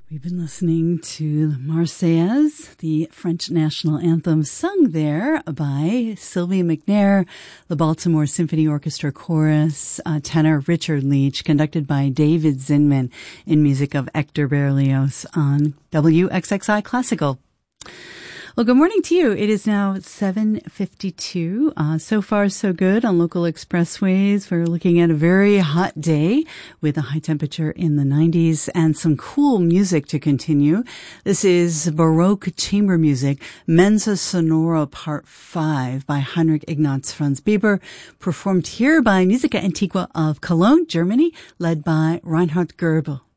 We've been listening to the Marseillaise, the French national anthem, sung there by Sylvie McNair, the Baltimore Symphony Orchestra Chorus, tenor Richard Leach, conducted by David Zinman, in music of Hector Berlioz on WXXI Classical. Well, good morning to you. It is now 7:52. So far, so good on local expressways. We're looking at a very hot day with a high temperature in the 90s and some cool music to continue. This is Baroque chamber music, Mensa Sonora Part 5 by Heinrich Ignaz Franz Bieber, performed here by Musica Antiqua of Cologne, Germany, led by Reinhard Goebel.